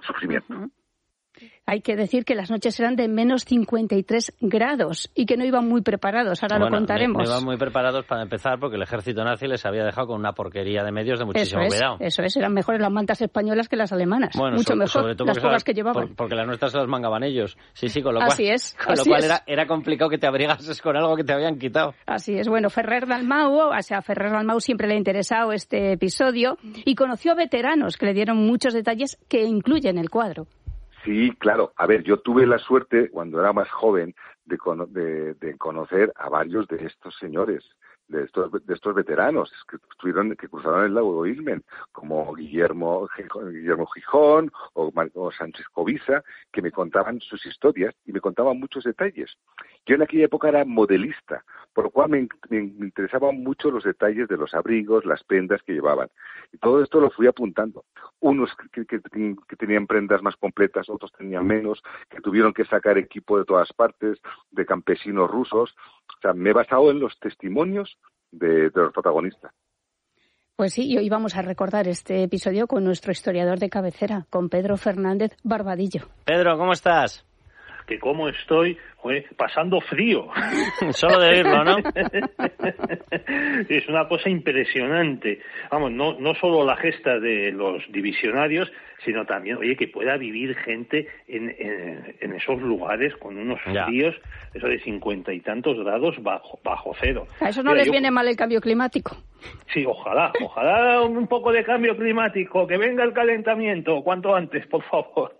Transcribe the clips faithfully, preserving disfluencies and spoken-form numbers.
sufrimiento. Uh-huh. Hay que decir que las noches eran de menos cincuenta y tres grados y que no iban muy preparados, ahora bueno, lo contaremos. No iban muy preparados para empezar porque el ejército nazi les había dejado con una porquería de medios de muchísimo eso es, cuidado. Eso es, eran mejores las mantas españolas que las alemanas, bueno, mucho so, mejor, sobre todo las pocas que llevaban. Por, porque las nuestras se las mangaban ellos, sí, sí, con lo cual, así es, con así lo cual es. Era, era complicado que te abrigases con algo que te habían quitado. Así es, bueno, Ferrer Dalmau, o sea, a Ferrer Dalmau siempre le ha interesado este episodio y conoció a veteranos que le dieron muchos detalles que incluyen el cuadro. Sí, claro. A ver, yo tuve la suerte, cuando era más joven, de, cono- de, de conocer a varios de estos señores, de estos de estos veteranos que estuvieron, que cruzaron el lago Ismen, como Guillermo Guillermo Gijón o Marco Sánchez Covisa, que me contaban sus historias y me contaban muchos detalles. Yo en aquella época era modelista, por lo cual me, me, me interesaban mucho los detalles de los abrigos, las prendas que llevaban. Y todo esto lo fui apuntando. Unos que, que, que tenían prendas más completas, otros tenían menos, que tuvieron que sacar equipo de todas partes, de campesinos rusos. O sea, me he basado en los testimonios de, de los protagonistas. Pues sí, y hoy vamos a recordar este episodio con nuestro historiador de cabecera, con Pedro Fernández Barbadillo. Pedro, ¿cómo estás? Que cómo estoy, joder, pasando frío. Solo de oírlo, ¿no? Es una cosa impresionante. Vamos, no no solo la gesta de los divisionarios, sino también, oye, que pueda vivir gente en, en, en esos lugares con unos ya. fríos, eso de cincuenta y tantos grados bajo bajo cero. A eso no Mira, les yo, viene mal el cambio climático. Sí, ojalá, ojalá un poco de cambio climático, que venga el calentamiento, cuanto antes, por favor.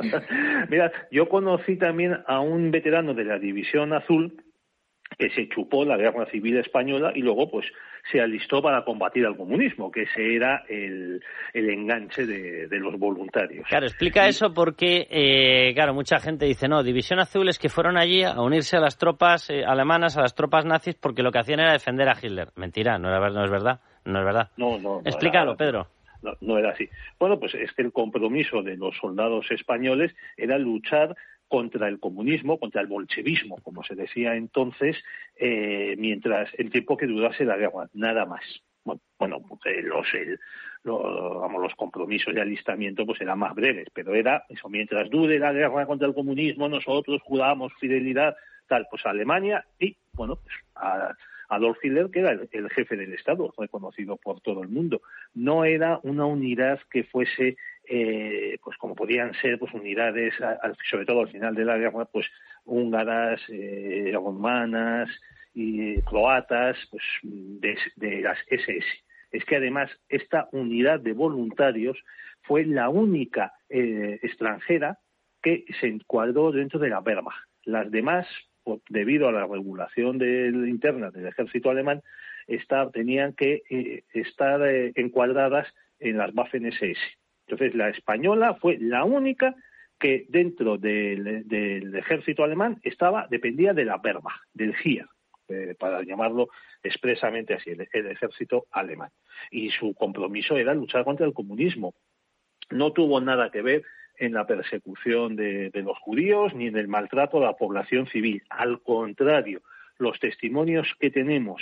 Mira, yo conocí también a un veterano de la División Azul que se chupó la Guerra Civil Española y luego pues se alistó para combatir al comunismo, que ese era el, el enganche de, de los voluntarios. Claro, explica y... eso porque, eh, claro, mucha gente dice, no, División Azul es que fueron allí a unirse a las tropas eh, alemanas, a las tropas nazis, porque lo que hacían era defender a Hitler. Mentira, no, era, no es verdad, no es verdad. No, no, no Explícalo, era, Pedro. No, no era así. Bueno, pues es que el compromiso de los soldados españoles era luchar contra el comunismo, contra el bolchevismo, como se decía entonces, eh, mientras el tiempo que durase la guerra, nada más. Bueno, bueno eh, los, el, lo, vamos, los compromisos de alistamiento pues eran más breves, pero era eso, mientras dure la guerra contra el comunismo, nosotros juramos fidelidad, tal, pues a Alemania y, bueno, pues a Adolf Hitler, que era el, el jefe del Estado, reconocido por todo el mundo. No era una unidad que fuese, eh, pues como podían ser, pues unidades, al, sobre todo al final de la guerra, pues húngaras, eh, romanas y croatas, pues de, de las ese ese. Es que además esta unidad de voluntarios fue la única eh, extranjera que se encuadró dentro de la Wehrmacht. Las demás, debido a la regulación del, interna del ejército alemán, está, tenían que eh, estar eh, encuadradas en las Waffen ese ese. Entonces, la española fue la única que dentro del, del ejército alemán estaba dependía de la Wehrmacht, del Heer, eh, para llamarlo expresamente así, el, el ejército alemán. Y su compromiso era luchar contra el comunismo. No tuvo nada que ver en la persecución de, de los judíos ni en el maltrato a la población civil. Al contrario, los testimonios que tenemos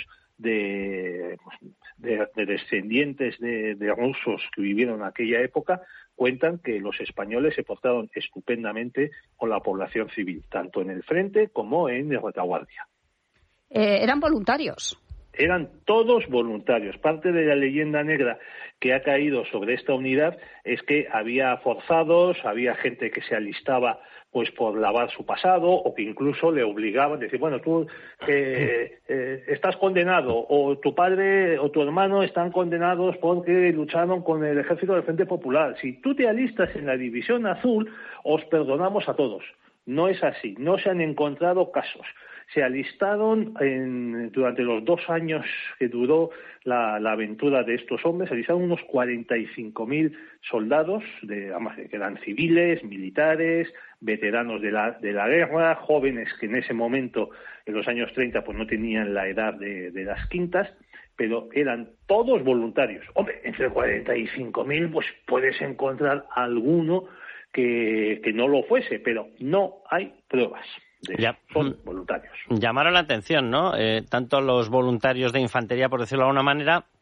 de, de, de descendientes de, de rusos que vivieron en aquella época cuentan que los españoles se portaron estupendamente con la población civil, tanto en el frente como en la retaguardia. Eh, eran voluntarios. Eran todos voluntarios. Parte de la leyenda negra que ha caído sobre esta unidad es que había forzados, había gente que se alistaba pues por lavar su pasado o que incluso le obligaban a decir, bueno, tú eh, eh, estás condenado o tu padre o tu hermano están condenados porque lucharon con el ejército del Frente Popular. Si tú te alistas en la División Azul, os perdonamos a todos. No es así, no se han encontrado casos. Se alistaron en, durante los dos años que duró la, la aventura de estos hombres, se alistaron unos cuarenta y cinco mil soldados, de, que eran civiles, militares, veteranos de la, de la guerra, jóvenes que en ese momento, en los años treinta, pues no tenían la edad de, de las quintas, pero eran todos voluntarios. Hombre, entre cuarenta y cinco mil pues puedes encontrar alguno que, que no lo fuese, pero no hay pruebas. De ya. Son voluntarios. Llamaron la atención, ¿no? Eh, tanto los voluntarios de infantería, por decirlo de alguna manera,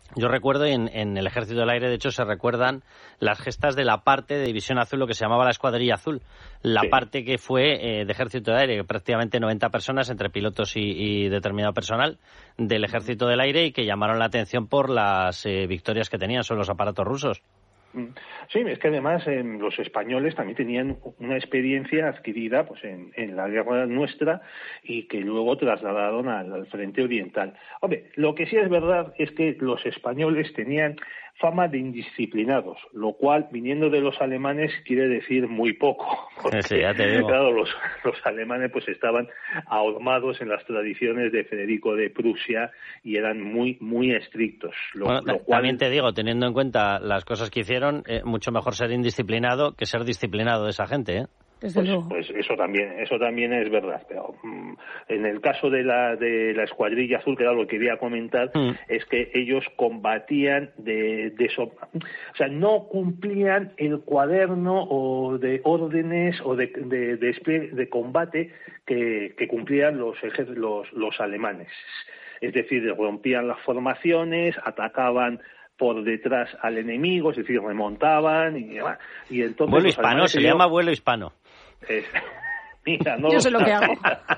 Yo recuerdo en, en el Ejército del Aire, de hecho, se recuerdan las gestas de la parte de División Azul, lo que se llamaba la Escuadrilla Azul. La sí. parte que fue eh, de Ejército del Aire, prácticamente noventa personas, entre pilotos y, y determinado personal del Ejército del Aire, y que llamaron la atención por las eh, victorias que tenían sobre los aparatos rusos. Sí, es que además eh, los españoles también tenían una experiencia adquirida pues en, en la guerra nuestra y que luego trasladaron al, al frente oriental. Hombre, lo que sí es verdad es que los españoles tenían fama de indisciplinados, lo cual, viniendo de los alemanes, quiere decir muy poco. Porque, sí, ya te digo. Claro, los, los alemanes pues estaban ahormados en las tradiciones de Federico de Prusia y eran muy, muy estrictos. Lo, bueno, lo cual... También te digo, teniendo en cuenta las cosas que hicieron, eh, mucho mejor ser indisciplinado que ser disciplinado de esa gente, ¿eh? Desde pues, luego. pues eso también, eso también es verdad. Pero mmm, en el caso de la de la Escuadrilla Azul, que era lo que quería comentar, mm. es que ellos combatían de, de so, o sea, no cumplían el cuaderno o de órdenes o de de, de, de combate que, que cumplían los, los los alemanes. Es decir, rompían las formaciones, atacaban por detrás al enemigo, es decir, remontaban y, y entonces... Vuelo hispano, se le llama vuelo hispano. Es, mira, no Yo sé lo que hago.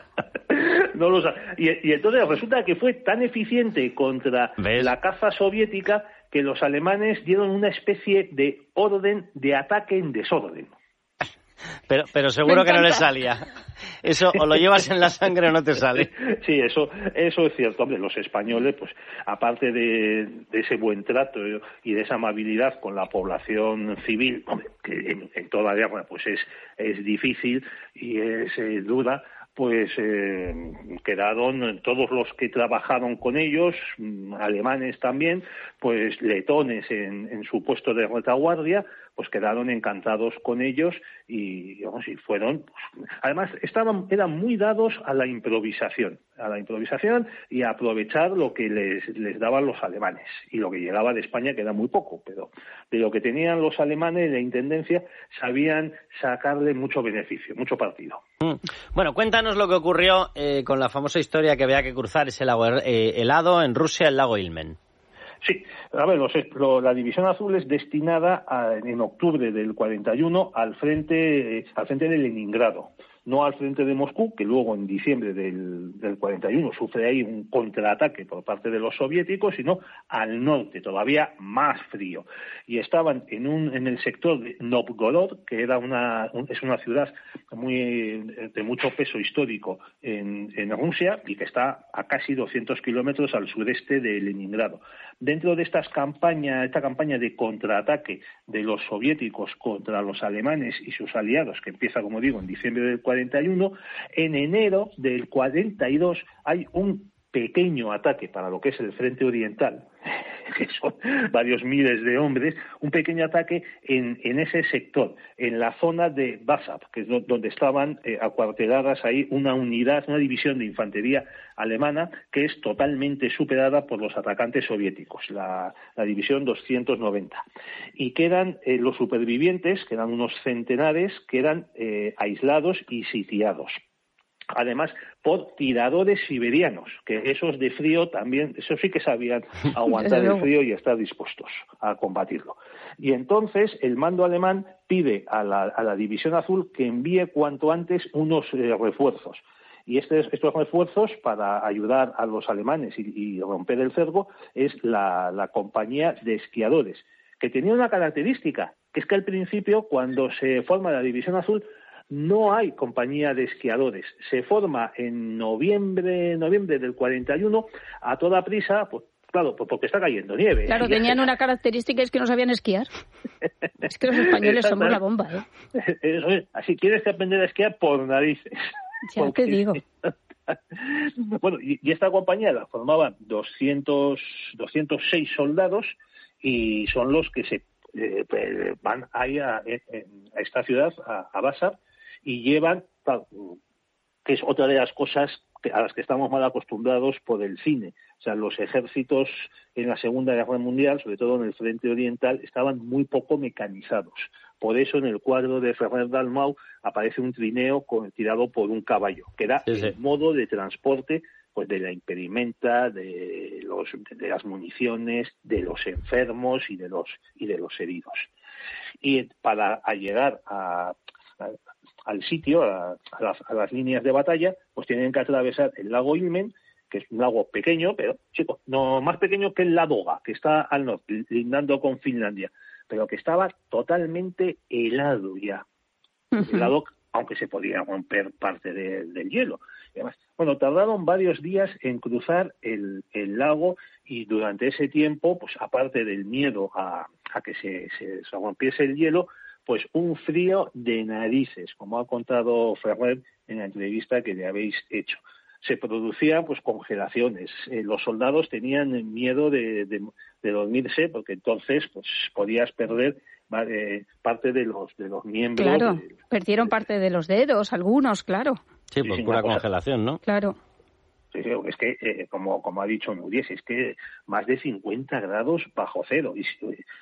no lo y, y entonces resulta que fue tan eficiente contra ¿Ves? la caza soviética que los alemanes dieron una especie de orden de ataque en desorden. Pero, pero seguro que no le salía. Eso o lo llevas en la sangre o no te sale. Sí, eso eso es cierto. Hombre, los españoles, pues aparte de, de ese buen trato y de esa amabilidad con la población civil, hombre, que en, en toda guerra pues es es difícil y es eh, dura, pues eh, quedaron todos los que trabajaron con ellos, alemanes también, pues letones en, en su puesto de retaguardia, pues quedaron encantados con ellos y, digamos, y fueron, pues, además estaban, eran muy dados a la improvisación, a la improvisación y a aprovechar lo que les, les daban los alemanes y lo que llegaba de España, que era muy poco, pero de lo que tenían los alemanes, la intendencia, sabían sacarle mucho beneficio, mucho partido. Bueno, cuéntanos lo que ocurrió eh, con la famosa historia que había que cruzar ese lago eh, helado en Rusia, el lago Ilmen. Sí, a ver, los, lo, la División Azul es destinada a, en octubre del cuarenta y uno al frente, al frente de Leningrado, no al frente de Moscú, que luego en diciembre del, del cuarenta y uno sufre ahí un contraataque por parte de los soviéticos, sino al norte, todavía más frío. Y estaban en un en el sector de Novgorod, que era una un, es una ciudad muy de mucho peso histórico en, en Rusia y que está a casi doscientos kilómetros al sureste de Leningrado. Dentro de estas campañas, esta campaña de contraataque de los soviéticos contra los alemanes y sus aliados, que empieza, como digo, en diciembre del cuarenta y uno, en enero del cuarenta y dos hay un pequeño ataque para lo que es el frente oriental, que son varios miles de hombres, un pequeño ataque en, en ese sector, en la zona de Varsov, que es donde estaban eh, acuarteladas ahí una unidad, una división de infantería alemana que es totalmente superada por los atacantes soviéticos, la, la división doscientos noventa. Y quedan eh, los supervivientes, que eran unos centenares, quedan eh, aislados y sitiados. Además, por tiradores siberianos, que esos de frío también, eso sí que sabían aguantar el frío y estar dispuestos a combatirlo. Y entonces el mando alemán pide a la, a la División Azul que envíe cuanto antes unos eh, refuerzos. Y estos, estos refuerzos, para ayudar a los alemanes y, y romper el cerco, es la, la compañía de esquiadores, que tenía una característica, que es que al principio, cuando se forma la División Azul, no hay compañía de esquiadores. Se forma en noviembre, noviembre del cuarenta y uno a toda prisa, pues claro, pues porque está cayendo nieve. Claro, tenían una característica, es que no sabían esquiar. Es que los españoles somos la bomba, ¿eh? Eso es. Así tienes que aprender a esquiar por narices. Ya porque... te digo. Bueno, y, y esta compañía la formaban doscientos, doscientos seis soldados y son los que se eh, van ahí a, a esta ciudad, a, a Varsov, y llevan, que es otra de las cosas a las que estamos mal acostumbrados por el cine. O sea, los ejércitos en la Segunda Guerra Mundial, sobre todo en el frente oriental, estaban muy poco mecanizados. Por eso en el cuadro de Ferrer Dalmau aparece un trineo con, tirado por un caballo, que era sí, sí. el modo de transporte pues de la impedimenta, de los de las municiones, de los enfermos y de los y de los heridos. Y para llegar a, a, al sitio, a, a, las, a las líneas de batalla, pues tienen que atravesar el lago Ilmen, que es un lago pequeño, pero chico, no más pequeño que el Ladoga, que está al norte, lindando con Finlandia, pero que estaba totalmente helado ya. Uh-huh. Helado, aunque se podía romper parte de, del hielo. Y además, bueno, tardaron varios días en cruzar el, el lago y durante ese tiempo, pues aparte del miedo a, a que se, se, se rompiese el hielo, pues un frío de narices, como ha contado Ferrer en la entrevista que le habéis hecho. Se producían pues congelaciones. Eh, los soldados tenían miedo de, de, de dormirse porque entonces pues podías perder eh, parte de los de los miembros. Claro, de, perdieron de, parte de los dedos, algunos, claro. Sí, por sí, pura congelación, ¿no? Claro. Sí, es que, eh, como, como ha dicho Núñez, es que más de cincuenta grados bajo cero. Y,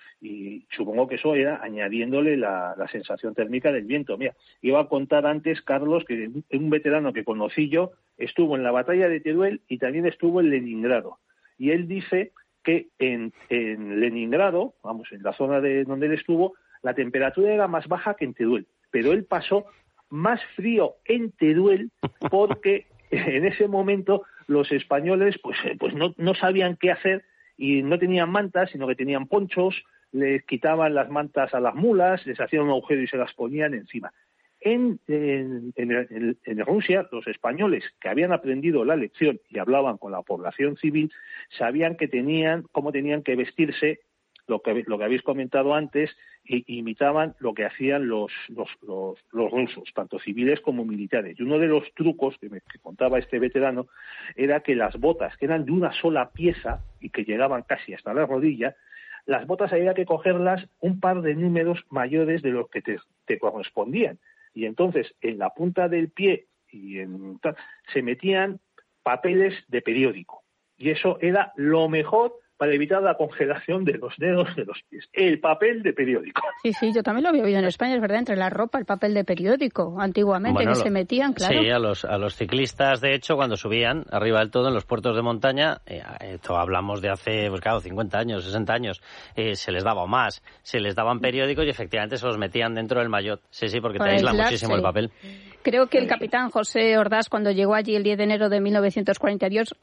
y supongo que eso era añadiéndole la, la sensación térmica del viento. Mira, iba a contar antes, Carlos, que un veterano que conocí yo estuvo en la batalla de Teruel y también estuvo en Leningrado. Y él dice que en, en Leningrado, vamos, en la zona de donde él estuvo, la temperatura era más baja que en Teruel. Pero él pasó más frío en Teruel porque en ese momento los españoles pues, pues no, no sabían qué hacer y no tenían mantas, sino que tenían ponchos, les quitaban las mantas a las mulas, les hacían un agujero y se las ponían encima. En, en, en, en Rusia, los españoles que habían aprendido la lección y hablaban con la población civil, sabían que tenían, cómo tenían que vestirse, lo que, lo que habéis comentado antes, e imitaban lo que hacían los, los, los, los rusos, tanto civiles como militares. Y uno de los trucos que me que contaba este veterano era que las botas, que eran de una sola pieza y que llegaban casi hasta la rodilla, las botas había que cogerlas un par de números mayores de los que te, te correspondían. Y entonces, en la punta del pie y en, se metían papeles de periódico. Y eso era lo mejor para evitar la congelación de los dedos de los pies. El papel de periódico. Sí, sí, yo también lo había oído en España, es verdad, entre la ropa, el papel de periódico, antiguamente, bueno, que lo, se metían, claro. Sí, a los, a los ciclistas, de hecho, cuando subían arriba del todo en los puertos de montaña, eh, esto hablamos de hace, pues claro, cincuenta años, sesenta años, eh, se les daba más, se les daban periódicos y efectivamente se los metían dentro del maillot. Sí, sí, porque te aísla muchísimo el papel. Creo que el capitán José Ordaz, cuando llegó allí el diez de enero de mil novecientos cuarenta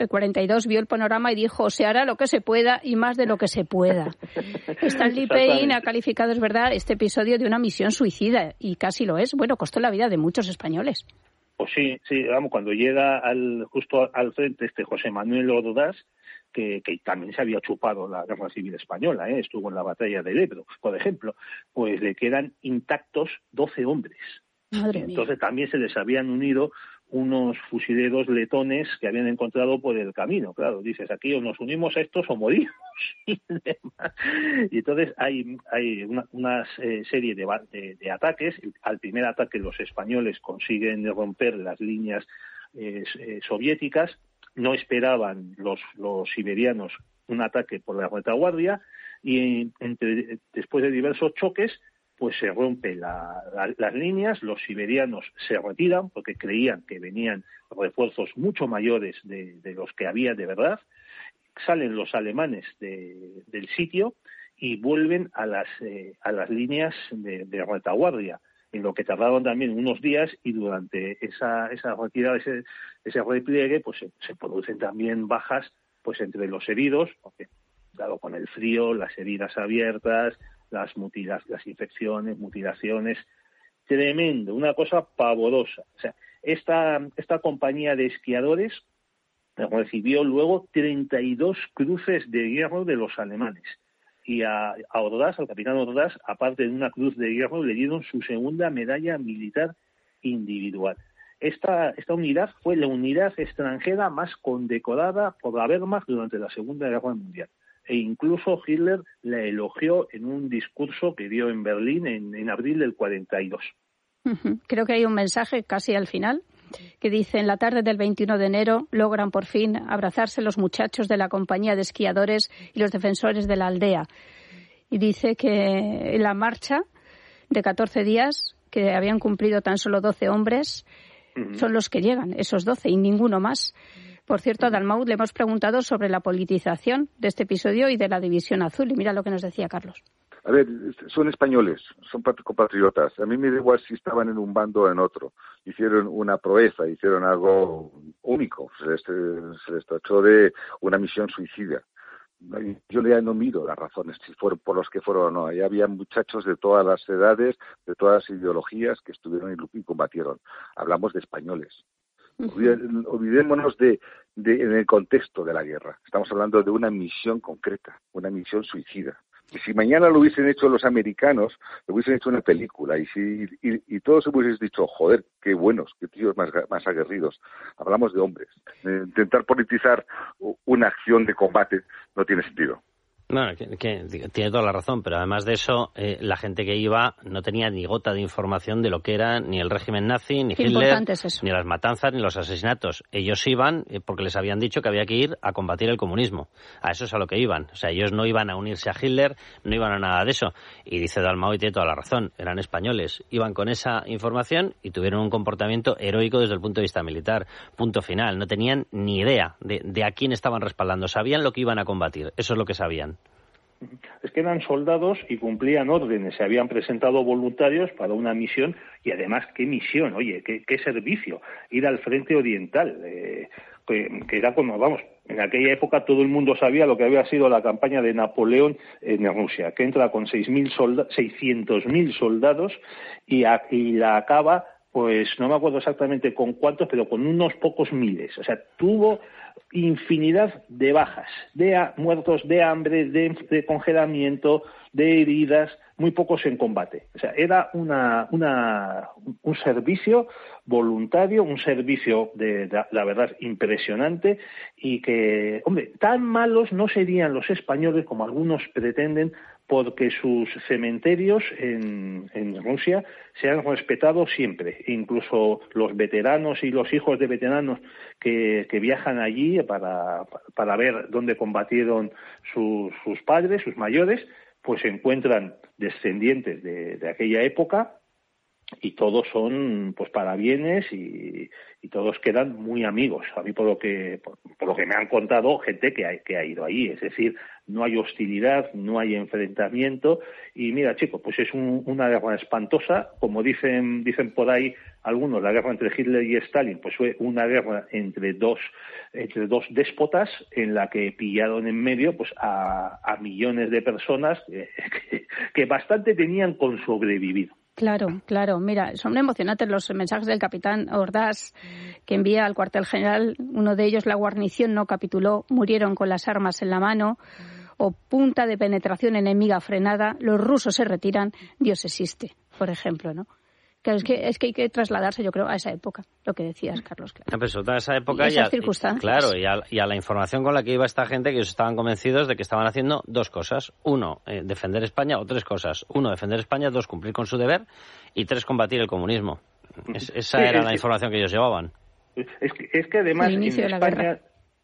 y dos, vio el panorama y dijo, se hará lo que se pueda y más de lo que se pueda. Stanley Payne ha calificado, es verdad, este episodio de una misión suicida, y casi lo es. Bueno, costó la vida de muchos españoles. Pues sí, sí, vamos, cuando llega al, justo al frente este José Manuel Ordaz, que, que también se había chupado la Guerra Civil Española, ¿eh? Estuvo en la batalla del Ebro, por ejemplo, pues le quedan intactos doce hombres. Madre Entonces mía. También se les habían unido unos fusileros letones que habían encontrado por el camino. Claro, dices, aquí o nos unimos a estos o morimos. Y entonces hay, hay una, una eh, serie de, de, de ataques. Al primer ataque los españoles consiguen romper las líneas eh, eh, soviéticas. No esperaban los, los siberianos un ataque por la retaguardia y entre, después de diversos choques pues se rompen la, la, las líneas, los siberianos se retiran porque creían que venían refuerzos mucho mayores de, de los que había de verdad, salen los alemanes de, del sitio y vuelven a las, eh, a las líneas de, de retaguardia, en lo que tardaron también unos días y durante esa, esa retirada, ese, ese repliegue, pues se, se producen también bajas pues entre los heridos, porque claro, con el frío, las heridas abiertas, las mutilas, las infecciones, mutilaciones, tremendo, una cosa pavorosa. O sea, esta, esta compañía de esquiadores recibió luego treinta y dos cruces de hierro de los alemanes. Y a, a Ordaz, al capitán Ordaz, aparte de una cruz de hierro, le dieron su segunda medalla militar individual. Esta, esta unidad fue la unidad extranjera más condecorada por la Wehrmacht durante la Segunda Guerra Mundial. E incluso Hitler la elogió en un discurso que dio en Berlín en, en abril del cuarenta y dos. Creo que hay un mensaje casi al final que dice: en la tarde del veintiuno de enero logran por fin abrazarse los muchachos de la compañía de esquiadores y los defensores de la aldea. Y dice que en la marcha de catorce días, que habían cumplido tan solo doce hombres, uh-huh. son los que llegan, esos doce y ninguno más. Por cierto, a Dalmau le hemos preguntado sobre la politización de este episodio y de la División Azul. Y mira lo que nos decía Carlos. A ver, son españoles, son compatriotas. A mí me da igual si estaban en un bando o en otro. Hicieron una proeza, hicieron algo único. Se les, se les tachó de una misión suicida. Yo ya no miro las razones, si fueron por los que fueron o no. Ahí había muchachos de todas las edades, de todas las ideologías que estuvieron y combatieron. Hablamos de españoles. Olvidémonos de, de en el contexto de la guerra. Estamos hablando de una misión concreta, una misión suicida. Y si mañana lo hubiesen hecho los americanos, lo hubiesen hecho una película. Y si y, y todos hubiesen dicho, joder, qué buenos, qué tíos más, más aguerridos. Hablamos de hombres. Eh, intentar politizar una acción de combate no tiene sentido. Bueno, que, que, tiene toda la razón, pero además de eso, eh, la gente que iba no tenía ni gota de información de lo que era ni el régimen nazi, ni Hitler, es ni las matanzas, ni los asesinatos. Ellos iban eh, porque les habían dicho que había que ir a combatir el comunismo. A eso es a lo que iban. O sea, ellos no iban a unirse a Hitler, no iban a nada de eso. Y dice Dalmau, y tiene toda la razón, eran españoles. Iban con esa información y tuvieron un comportamiento heroico desde el punto de vista militar. Punto final. No tenían ni idea de, de a quién estaban respaldando. Sabían lo que iban a combatir. Eso es lo que sabían. Es que eran soldados y cumplían órdenes, se habían presentado voluntarios para una misión y además, ¿qué misión? Oye, ¿qué, qué servicio? Ir al frente oriental, eh, que, que era como, vamos, en aquella época todo el mundo sabía lo que había sido la campaña de Napoleón en Rusia, que entra con seis mil solda- seiscientos mil soldados y, a, y la acaba, pues no me acuerdo exactamente con cuántos, pero con unos pocos miles. O sea, tuvo infinidad de bajas, de a, muertos de hambre, de, de congelamiento, de heridas, muy pocos en combate. O sea, era una, una, un servicio voluntario, un servicio de, de, la verdad, impresionante y que, hombre, tan malos no serían los españoles como algunos pretenden, porque sus cementerios en, en Rusia se han respetado siempre. Incluso los veteranos y los hijos de veteranos que, que viajan allí para, para ver dónde combatieron sus, sus padres, sus mayores, pues se encuentran descendientes de, de aquella época y todos son pues parabienes y, y todos quedan muy amigos. A mí, por lo que por, por lo que me han contado gente que ha, que ha ido ahí, es decir, no hay hostilidad, no hay enfrentamiento y mira, chico, pues es un, una guerra espantosa, como dicen dicen por ahí algunos, la guerra entre Hitler y Stalin, pues fue una guerra entre dos entre dos déspotas en la que pillaron en medio pues a, a millones de personas que, que, que bastante tenían con sobrevivir. Claro, claro. Mira, son emocionantes los mensajes del capitán Ordaz que envía al cuartel general. Uno de ellos, la guarnición no capituló, murieron con las armas en la mano. O punta de penetración enemiga frenada, los rusos se retiran, Dios existe, por ejemplo, ¿no? Claro, es que, es que hay que trasladarse, yo creo, a esa época, lo que decías, Carlos. Claro. Pero a esa época y esas y a, circunstancias. Claro, y a, y a la información con la que iba esta gente, que ellos estaban convencidos de que estaban haciendo dos cosas. Uno, eh, defender España, o tres cosas. Uno, defender España. Dos, cumplir con su deber. Y tres, combatir el comunismo. Es, esa era la información que ellos llevaban. Es que, es que además en España...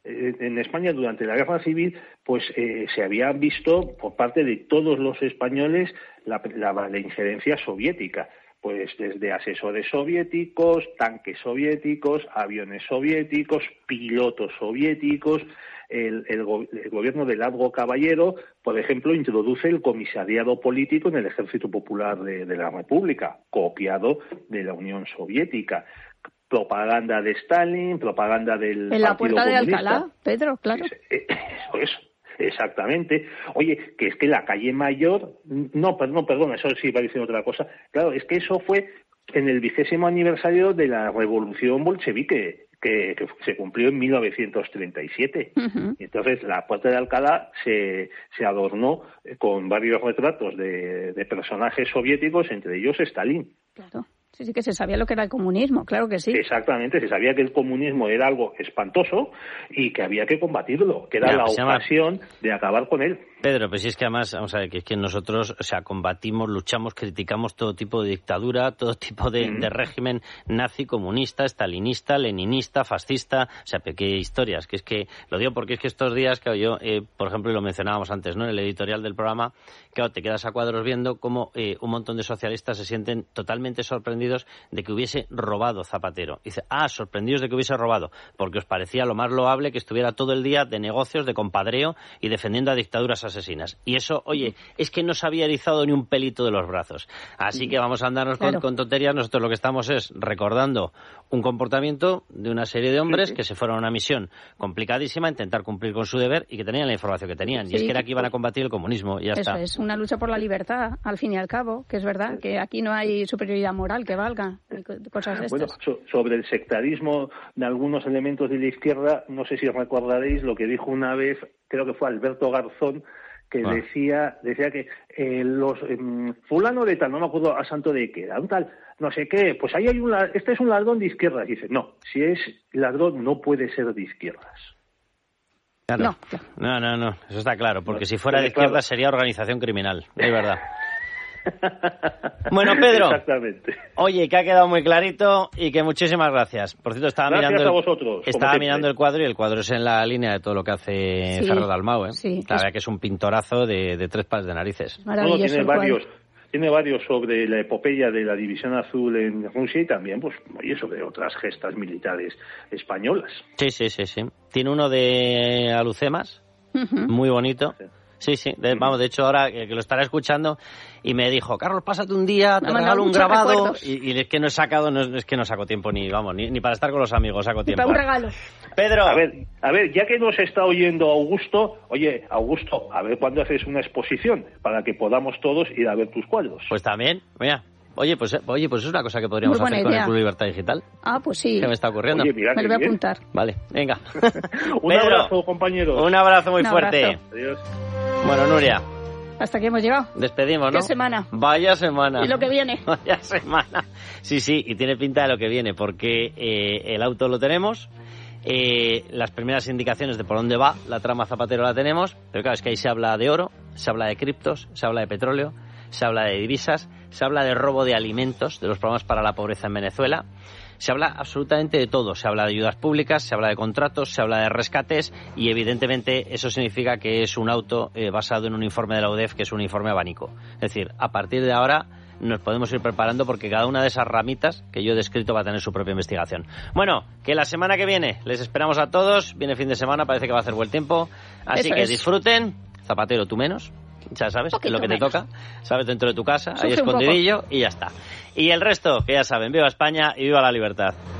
En España, durante la Guerra Civil, pues eh, se había visto por parte de todos los españoles la, la, la injerencia soviética. Pues desde asesores soviéticos, tanques soviéticos, aviones soviéticos, pilotos soviéticos. El, el, el gobierno de Largo Caballero, por ejemplo, introduce el comisariado político en el Ejército Popular de, de la República, copiado de la Unión Soviética. Propaganda de Stalin, propaganda del en la Partido Puerta Comunista. de Alcalá, Pedro, claro. Eso es, exactamente. Oye, que es que la calle Mayor, no, perdón, perdón, eso sí va a decir otra cosa. Claro, es que eso fue en el vigésimo aniversario de la Revolución Bolchevique, que, que se cumplió en mil novecientos treinta y siete. Uh-huh. Entonces, la Puerta de Alcalá se, se adornó con varios retratos de, de personajes soviéticos, entre ellos Stalin. Claro. Sí, sí que se sabía lo que era el comunismo, claro que sí. Exactamente, se sabía que el comunismo era algo espantoso y que había que combatirlo, que era ya, la pues ocasión llama... de acabar con él. Pedro, pues sí, es que además, vamos a ver, que es que nosotros, o sea, combatimos, luchamos, criticamos todo tipo de dictadura, todo tipo de, mm. de régimen nazi, comunista, estalinista, leninista, fascista, o sea, qué historias, que es que, lo digo porque es que estos días, claro, yo, eh, por ejemplo, y lo mencionábamos antes, ¿no?, en el editorial del programa, claro, te quedas a cuadros viendo cómo eh, un montón de socialistas se sienten totalmente sorprendidos sorprendidos de que hubiese robado Zapatero. Dice, ah, sorprendidos de que hubiese robado, porque os parecía lo más loable que estuviera todo el día de negocios, de compadreo y defendiendo a dictaduras asesinas. Y eso, oye, es que no se había erizado ni un pelito de los brazos. Así que vamos a andarnos claro. con, con tonterías. Nosotros lo que estamos es recordando un comportamiento de una serie de hombres sí, sí. que se fueron a una misión complicadísima, a intentar cumplir con su deber y que tenían la información que tenían. Sí. Y es que era que iban a combatir el comunismo y ya Eso está. Es una lucha por la libertad, al fin y al cabo, que es verdad, que aquí no hay superioridad moral que valga, cosas de estas. Bueno, so, sobre el sectarismo de algunos elementos de la izquierda, no sé si recordaréis lo que dijo una vez, creo que fue Alberto Garzón, que ah. decía decía que eh, los eh, fulano de tal, no me acuerdo a santo de qué era, un tal, no sé qué, pues ahí hay un, este es un ladrón de izquierdas. Y dice, no, si es ladrón no puede ser de izquierdas. Claro. No, no, no, no, eso está claro, porque no, si fuera de izquierda claro. sería organización criminal, es verdad. Bueno, Pedro, exactamente. Oye, que ha quedado muy clarito y que muchísimas gracias. Por cierto, estaba gracias mirando a vosotros, el, estaba mirando el cuadro y el cuadro es en la línea de todo lo que hace sí, Ferro Dalmau, ¿eh? Sí, la verdad es... que es un pintorazo de, de tres pares de narices. Maravilloso. No, tiene varios, tiene varios sobre la epopeya de la División Azul en Rusia y también, pues, oye, sobre otras gestas militares españolas. Sí, sí, sí, sí. Tiene uno de Alucemas, uh-huh. muy bonito. Sí. Sí, sí, de, vamos, de hecho ahora que, que lo estará escuchando y me dijo, Carlos, pásate un día, te regalo un grabado y, y es que no he sacado, no, es que no saco tiempo ni, vamos, ni, ni para estar con los amigos saco tiempo. Ni para un regalo. Pedro. A ver, a ver, ya que nos está oyendo Augusto, oye, Augusto, a ver cuándo haces una exposición para que podamos todos ir a ver tus cuadros. Pues también, mira. Oye, pues oye, pues es una cosa que podríamos hacer idea. Con el Club Libertad Digital. Ah, pues sí. ¿Qué me está ocurriendo? Oye, mira, me lo voy a apuntar. Vale, venga. Un Pedro, abrazo, compañeros. Un abrazo muy un fuerte. Abrazo. Adiós. Bueno, Nuria. Hasta aquí hemos llegado. Despedimos, ¿no? ¿Qué semana? Vaya semana. Y lo que viene. Vaya semana. Sí, sí, y tiene pinta de lo que viene, porque eh, el auto lo tenemos, eh, las primeras indicaciones de por dónde va la trama Zapatero la tenemos, pero claro, es que ahí se habla de oro, se habla de criptos, se habla de petróleo, se habla de divisas, se habla de robo de alimentos, de los programas para la pobreza en Venezuela. Se habla absolutamente de todo. Se habla de ayudas públicas, se habla de contratos, se habla de rescates y, evidentemente, eso significa que es un auto eh, basado en un informe de la U D E F, que es un informe abanico. Es decir, a partir de ahora nos podemos ir preparando porque cada una de esas ramitas que yo he descrito va a tener su propia investigación. Bueno, que la semana que viene les esperamos a todos. Viene fin de semana, parece que va a hacer buen tiempo. Así eso que es. Disfruten. Zapatero, tú menos. Ya sabes, es lo que te menos. Toca. Sabes, dentro de tu casa, Sufre ahí escondidillo y ya está. Y el resto, que ya saben, viva España y viva la libertad.